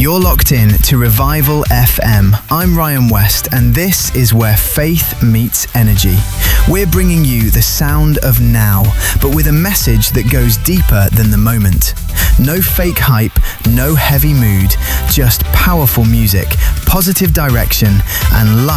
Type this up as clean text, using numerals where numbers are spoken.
You're locked in to Revival FM. I'm Ryan West, and this is where faith meets energy. We're bringing you the sound of now, but with a message that goes deeper than the moment. No fake hype, no heavy mood, just powerful music, positive direction, and life